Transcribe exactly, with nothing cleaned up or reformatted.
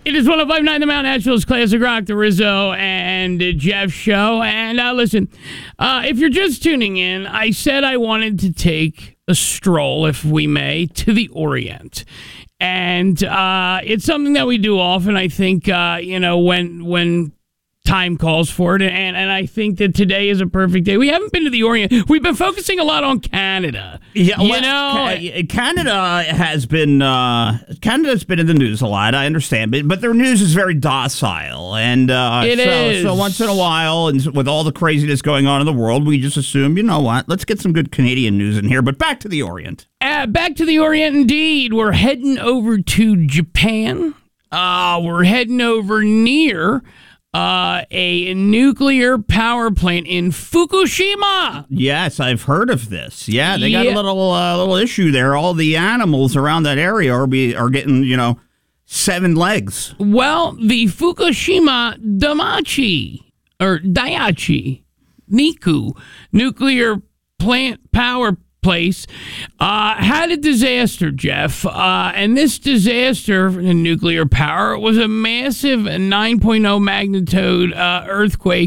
It is one oh five point nine The Mount Nashville's Classic Rock, the Rizzo and Jeff show. And uh, listen, uh, if you're just tuning in, I said I wanted to take a stroll, if we may, to the Orient. And uh, it's something that we do often, I think, uh, you know, when when time calls for it. And, and I think that today is a perfect day. We haven't been to the Orient. We've been focusing a lot on Canada. Yeah, you well, know, Canada has been uh, Canada's been in the news a lot. I understand, but but their news is very docile, and uh, It so, is. so once in a while, and with all the craziness going on in the world, we just assume, you know what? Let's get some good Canadian news in here. But back to the Orient. Uh, back to the Orient, indeed. We're heading over to Japan. Uh, we're heading over near uh, a nuclear power plant in Fukushima. Yes, I've heard of this. Yeah, they got Yeah. a little uh, little issue there. All the animals around that area are be are getting, you know, seven legs. Well, the Fukushima Daiichi, or Daiichi Niku nuclear plant power place uh, had a disaster, Jeff. Uh, and this disaster in nuclear power was a massive nine point oh magnitude uh, earthquake